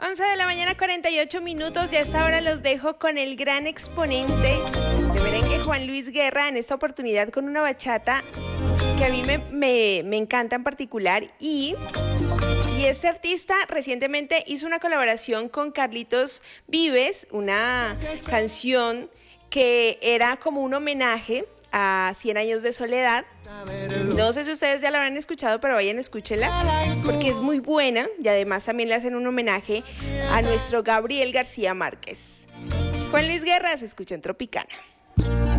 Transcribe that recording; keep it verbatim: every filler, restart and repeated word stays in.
once de la mañana, cuarenta y ocho minutos. Y a esta hora los dejo con el gran exponente de merengue, Juan Luis Guerra, en esta oportunidad con una bachata que a mí me, me, me encanta en particular. Y, y este artista recientemente hizo una colaboración con Carlitos Vives, una canción que era como un homenaje a cien años de soledad. No sé si ustedes ya la habrán escuchado, pero vayan, escúchenla, porque es muy buena y además también le hacen un homenaje a nuestro Gabriel García Márquez. Juan Luis Guerra se escucha en Tropicana.